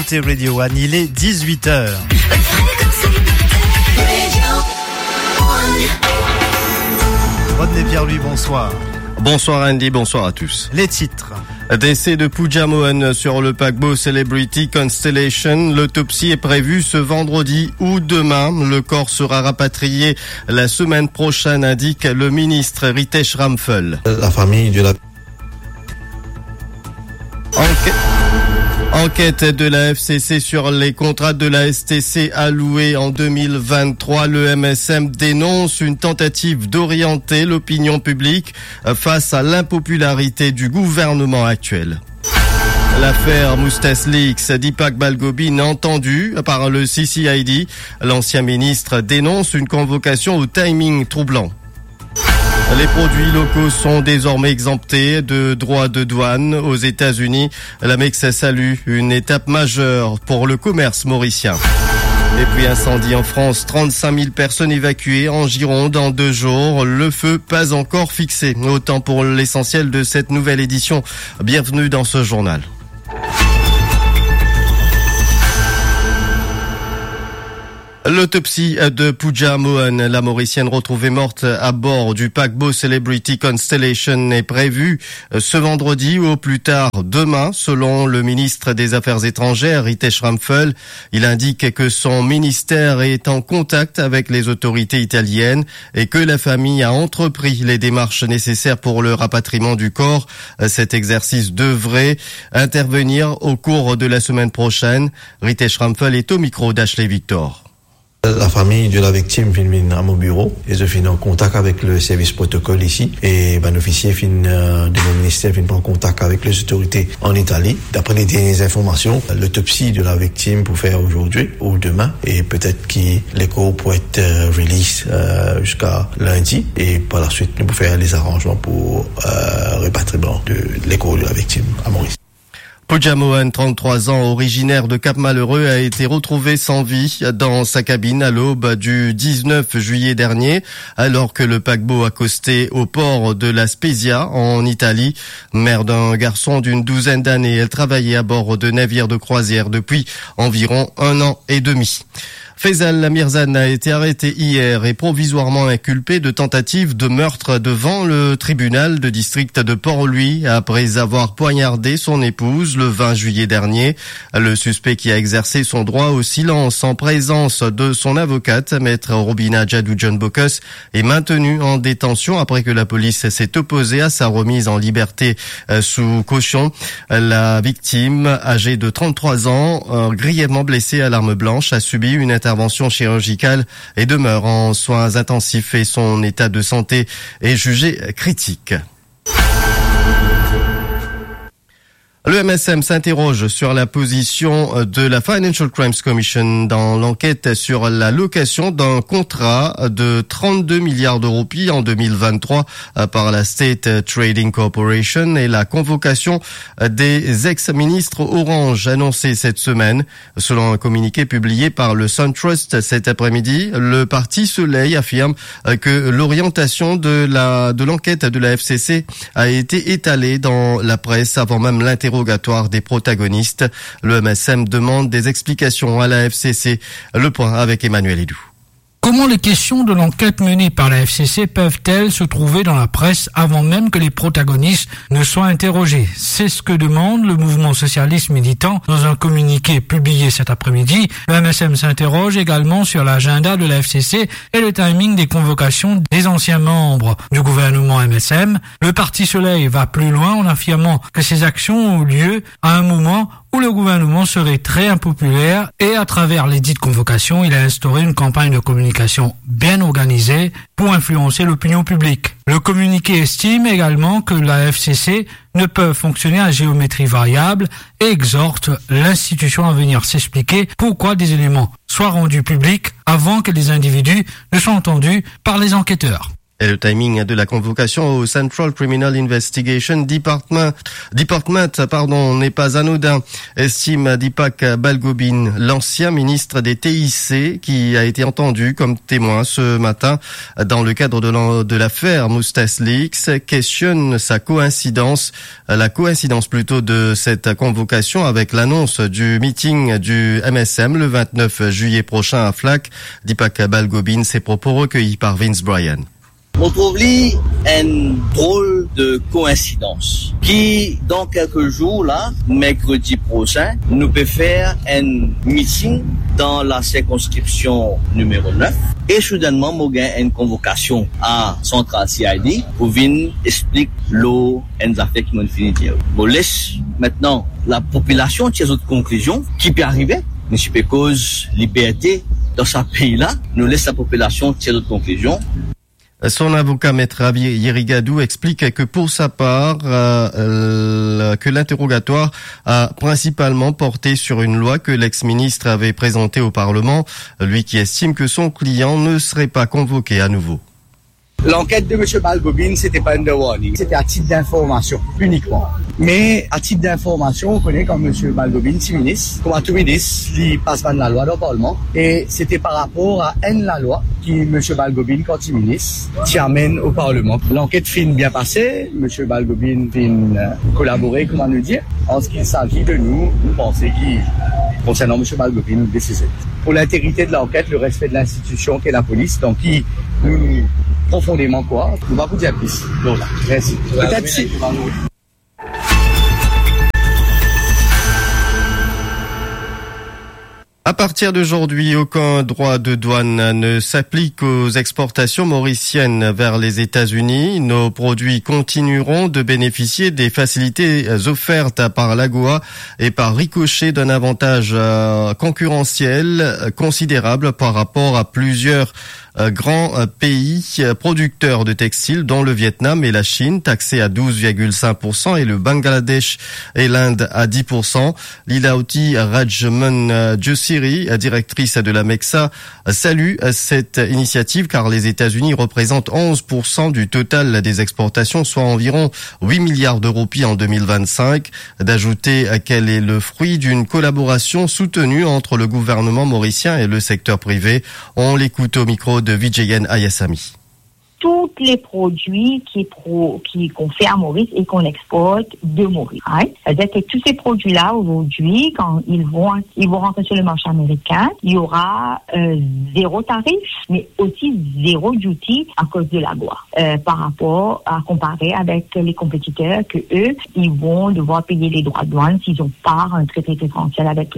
Radio One, il est 18h. Rodney Pierre-Louis, bonsoir. Bonsoir Andy, bonsoir à tous. Les titres. Décès de Pooja Mohan sur le paquebot Celebrity Constellation. L'autopsie est prévue ce vendredi ou demain. Le corps sera rapatrié la semaine prochaine, indique le ministre Ritesh Ramphal. La famille de la... Enquête de la FCC sur les contrats de la STC alloués en 2023. Le MSM dénonce une tentative d'orienter l'opinion publique face à l'impopularité du gouvernement actuel. L'affaire Moustas Leaks, Deepak Balgobin entendu par le CCID. L'ancien ministre dénonce une convocation au timing troublant. Les produits locaux sont désormais exemptés de droits de douane aux États-Unis. L'Amex salue une étape majeure pour le commerce mauricien. Et puis incendie en France, 35 000 personnes évacuées en Gironde en 2 jours. Le feu pas encore fixé. Autant pour l'essentiel de cette nouvelle édition. Bienvenue dans ce journal. L'autopsie de Pooja Mohan, la Mauricienne retrouvée morte à bord du paquebot Celebrity Constellation, est prévue ce vendredi ou au plus tard demain, selon le ministre des Affaires étrangères, Ritesh Ramphal. Il indique que son ministère est en contact avec les autorités italiennes et que la famille a entrepris les démarches nécessaires pour le rapatriement du corps. Cet exercice devrait intervenir au cours de la semaine prochaine. Ritesh Ramphal est au micro d'Ashley Victor. La famille de la victime vient à mon bureau et je suis en contact avec le service protocole ici et l'officier de mon ministère vient en contact avec les autorités en Italie. D'après les dernières informations, l'autopsie de la victime pour faire aujourd'hui ou demain et peut-être que les corps pourraient être release jusqu'à lundi et par la suite nous pouvons faire les arrangements pour répatriement de les corps de la victime à Maurice. Pooja Mohan, 33 ans, originaire de Cap-Malheureux, a été retrouvé sans vie dans sa cabine à l'aube du 19 juillet dernier, alors que le paquebot accostait au port de La Spezia, en Italie. Mère d'un garçon d'une douzaine d'années, elle travaillait à bord de navires de croisière depuis environ 1 an et demi. Faisal Mirzan a été arrêté hier et provisoirement inculpé de tentative de meurtre devant le tribunal de district de Port-Louis après avoir poignardé son épouse le 20 juillet dernier. Le suspect qui a exercé son droit au silence en présence de son avocate, maître Robina Jadou John Bocus, est maintenu en détention après que la police s'est opposée à sa remise en liberté sous caution. La victime, âgée de 33 ans, grièvement blessée à l'arme blanche, a subi une intervention chirurgicale et demeure en soins intensifs et son état de santé est jugé critique. Le MSM s'interroge sur la position de la Financial Crimes Commission dans l'enquête sur la location d'un contrat de 32 milliards de roupies en 2023 par la State Trading Corporation et la convocation des ex-ministres Orange annoncée cette semaine. Selon un communiqué publié par le SunTrust cet après-midi, le Parti Soleil affirme que l'orientation de l'enquête de la FCC a été étalée dans la presse avant même l'interrogatoire des protagonistes. Le MSM demande des explications à la FCC. Le point avec Emmanuel Hédou. Comment les questions de l'enquête menée par la FCC peuvent-elles se trouver dans la presse avant même que les protagonistes ne soient interrogés? C'est ce que demande le mouvement socialiste militant dans un communiqué publié cet après-midi. Le MSM s'interroge également sur l'agenda de la FCC et le timing des convocations des anciens membres du gouvernement MSM. Le Parti Soleil va plus loin en affirmant que ces actions ont lieu à un moment où le gouvernement serait très impopulaire et à travers les dites convocations, il a instauré une campagne de communication bien organisée pour influencer l'opinion publique. Le communiqué estime également que la FCC ne peut fonctionner à géométrie variable et exhorte l'institution à venir s'expliquer pourquoi des éléments soient rendus publics avant que les individus ne soient entendus par les enquêteurs. Et le timing de la convocation au Central Criminal Investigation Department, n'est pas anodin, estime Deepak Balgobin, l'ancien ministre des TIC, qui a été entendu comme témoin ce matin dans le cadre de l'affaire Moustas Leaks, questionne la coïncidence de cette convocation avec l'annonce du meeting du MSM le 29 juillet prochain à FLAC. Deepak Balgobin, ses propos recueillis par Vince Bryan. On trouve une drôle de coïncidence qui, dans quelques jours, là, mercredi prochain, nous peut faire un meeting dans la circonscription numéro 9 et soudainement, nous avons une convocation à Central CID pour venir expliquer l'eau et les affaires qui m'ont fini de dire. Bon, laisse maintenant la population tirer autres conclusions qui peut arriver, mais c'est parce que liberté dans ce pays-là, nous laisse la population tirer d'autres conclusions. Son avocat, Maître Yerigadou, explique que pour sa part, que l'interrogatoire a principalement porté sur une loi que l'ex-ministre avait présentée au Parlement, lui qui estime que son client ne serait pas convoqué à nouveau. L'enquête de M. Balgobin, c'était pas un warning, c'était à titre d'information, uniquement. Mais à titre d'information, on connaît comme M. Balgobin, si ministre, comme à tout ministre, il passe pas de la loi dans le Parlement. Et c'était par rapport à la loi qui M. Balgobin, quand il ministre, s'y amène au Parlement. L'enquête fin bien passée, M. Balgobin fin collaborer, comment nous dire, en ce qu'il s'agit de nous pensons qu'il, concernant M. Balgobin, nous décider. Pour l'intégrité de l'enquête, le respect de l'institution qu'est la police, donc qui nous profondément quoi, on va vous dire plus. Voilà. Merci. Peut-être si. À partir d'aujourd'hui, aucun droit de douane ne s'applique aux exportations mauriciennes vers les États-Unis. Nos produits continueront de bénéficier des facilités offertes par l'AGOA et par ricochet d'un avantage concurrentiel considérable par rapport à plusieurs grands pays producteurs de textiles, dont le Vietnam et la Chine, taxés à 12,5% et le Bangladesh et l'Inde à 10%. Lilauti Rajman Jossiri, directrice de la MEXA, salue cette initiative car les États-Unis représentent 11% du total des exportations, soit environ 8 milliards de roupies en 2025. D'ajouter qu'elle est le fruit d'une collaboration soutenue entre le gouvernement mauricien et le secteur privé. On l'écoute au micro de Vijayan Ayasami. Tous les produits qu'on fait à Maurice et qu'on exporte de Maurice. Right? C'est-à-dire que tous ces produits-là, aujourd'hui, quand ils vont rentrer sur le marché américain, il y aura zéro tarif, mais aussi zéro duty à cause de la loi. Par rapport à comparer avec les compétiteurs que eux, ils vont devoir payer les droits de douane s'ils n'ont pas un traité préférentiel avec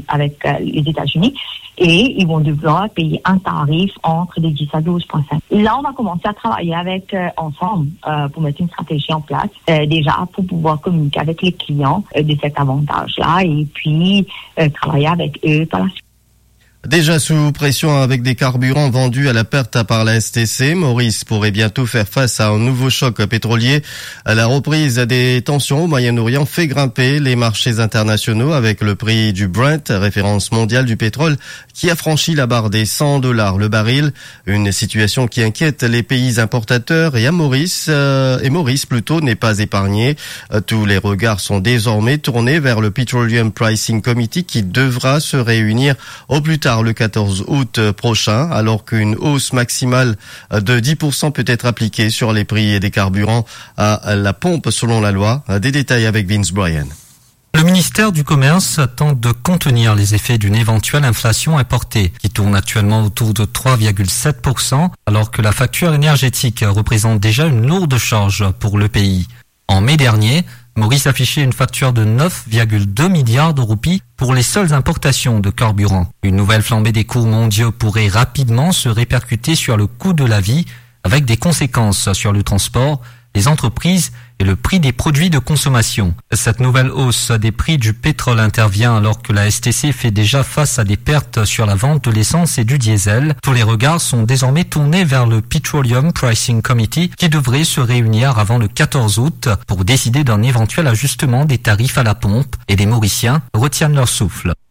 les États-Unis. Et ils vont devoir payer un tarif entre les 10 à 12,5. Là, on va commencer à travailler ensemble pour mettre une stratégie en place, déjà pour pouvoir communiquer avec les clients de cet avantage-là et puis travailler avec eux par la suite. Déjà sous pression avec des carburants vendus à la perte par la STC, Maurice pourrait bientôt faire face à un nouveau choc pétrolier. La reprise des tensions au Moyen-Orient fait grimper les marchés internationaux avec le prix du Brent, référence mondiale du pétrole, qui a franchi la barre des $100 le baril. Une situation qui inquiète les pays importateurs et Maurice n'est pas épargné. Tous les regards sont désormais tournés vers le Petroleum Pricing Committee qui devra se réunir au plus tard le 14 août prochain, alors qu'une hausse maximale de 10% peut être appliquée sur les prix des carburants à la pompe selon la loi. Des détails avec Vince Bryan. Le ministère du Commerce tente de contenir les effets d'une éventuelle inflation importée, qui tourne actuellement autour de 3,7%, alors que la facture énergétique représente déjà une lourde charge pour le pays. En mai dernier, Maurice affichait une facture de 9,2 milliards de roupies pour les seules importations de carburant. Une nouvelle flambée des cours mondiaux pourrait rapidement se répercuter sur le coût de la vie, avec des conséquences sur le transport, les entreprises et le prix des produits de consommation. Cette nouvelle hausse des prix du pétrole intervient alors que la STC fait déjà face à des pertes sur la vente de l'essence et du diesel. Tous les regards sont désormais tournés vers le Petroleum Pricing Committee qui devrait se réunir avant le 14 août pour décider d'un éventuel ajustement des tarifs à la pompe et les Mauriciens retiennent leur souffle.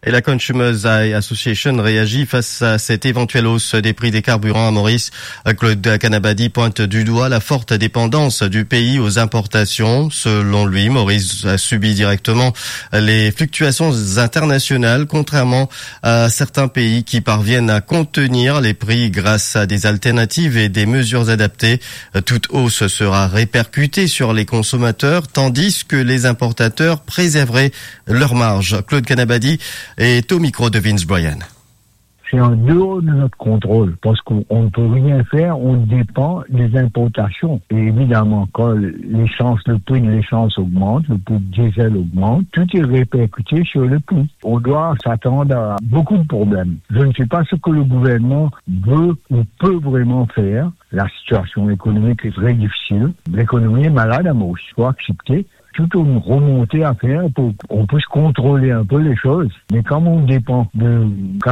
Et la Consumers Eye Association réagit face à cette éventuelle hausse des prix des carburants à Maurice. Claude Canabadi pointe du doigt la forte dépendance du pays aux importations. Selon lui, Maurice a subi directement les fluctuations internationales, contrairement à certains pays qui parviennent à contenir les prix grâce à des alternatives et des mesures adaptées. Toute hausse sera répercutée sur les consommateurs, tandis que les importateurs préserveraient leur marge. Claude Canabadi est au micro de Vince Bryan. C'est en dehors de notre contrôle, parce qu'on ne peut rien faire, on dépend des importations. Et évidemment, quand le prix de l'essence augmente, le prix de diesel augmente, tout est répercuté sur le prix. On doit s'attendre à beaucoup de problèmes. Je ne sais pas ce que le gouvernement veut ou peut vraiment faire. La situation économique est très difficile. L'économie est malade à Maurice, il faut accepter. Plutôt une remontée à faire pour qu'on puisse contrôler un peu les choses. Mais comme on dépend de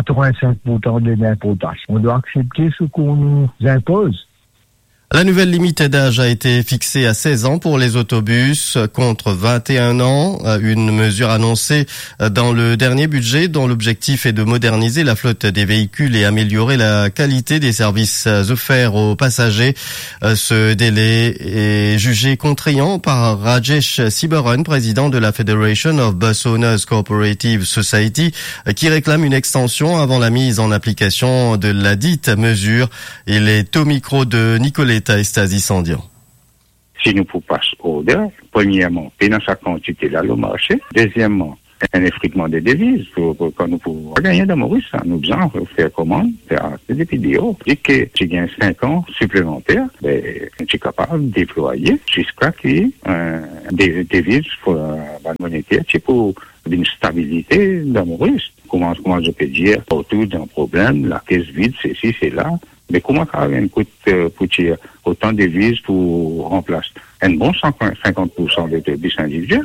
85% des importations, on doit accepter ce qu'on nous impose. La nouvelle limite d'âge a été fixée à 16 ans pour les autobus contre 21 ans, une mesure annoncée dans le dernier budget dont l'objectif est de moderniser la flotte des véhicules et améliorer la qualité des services offerts aux passagers. Ce délai est jugé contraignant par Rajesh Sibaran, président de la Federation of Bus Owners Cooperative Society, qui réclame une extension avant la mise en application de la dite mesure. Il est au micro de Nicoletta Estasi-Sandian. Si nous pouvons passer au delà, premièrement, payer dans sa quantité là le marché. Deuxièmement, un effritement des devises pour quand nous pouvons gagner dans Maurice, nous faisons faire commande, faire des vidéos. Et que si gagne 5 ans supplémentaires, ben, je suis capable de déployer jusqu'à qu'il y ait des devises pour la monétaire, c'est pour une stabilité dans Maurice. Comment je peux dire, autour d'un problème, la caisse vide, c'est ci, c'est là. Mais comment ça coûte pour tirer autant de devises pour remplacer un bon 50% des bus individuels?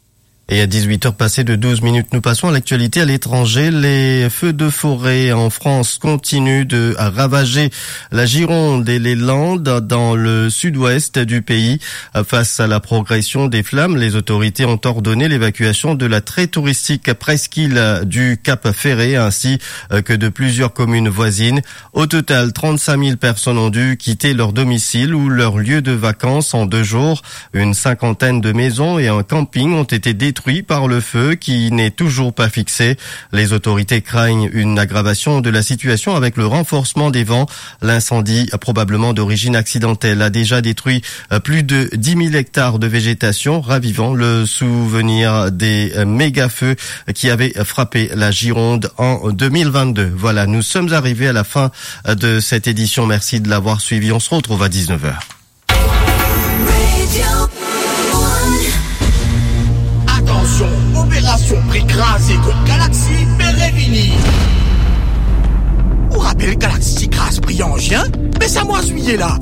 Et à 18h passées de 12 minutes, nous passons à l'actualité à l'étranger. Les feux de forêt en France continuent de ravager la Gironde et les Landes dans le sud-ouest du pays. Face à la progression des flammes, les autorités ont ordonné l'évacuation de la très touristique presqu'île du Cap Ferré ainsi que de plusieurs communes voisines. Au total, 35 000 personnes ont dû quitter leur domicile ou leur lieu de vacances en 2 jours. Une cinquantaine de maisons et un camping ont été détruits par le feu qui n'est toujours pas fixé. Les autorités craignent une aggravation de la situation avec le renforcement des vents. L'incendie, probablement d'origine accidentelle, a déjà détruit plus de 10 000 hectares de végétation, ravivant le souvenir des méga-feux qui avaient frappé la Gironde en 2022. Voilà, nous sommes arrivés à la fin de cette édition. Merci de l'avoir suivi. On se retrouve à 19h. Attention, opération pré-crasée contre Galaxy Pérévini. On rappelle Galaxy crase pris en chien, mais ça moi juillet là.